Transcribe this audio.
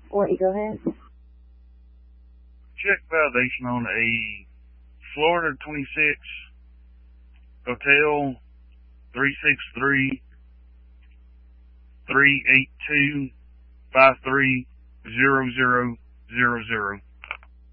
What, you go ahead? Check validation on a Florida 26 Hotel 363 382 530000.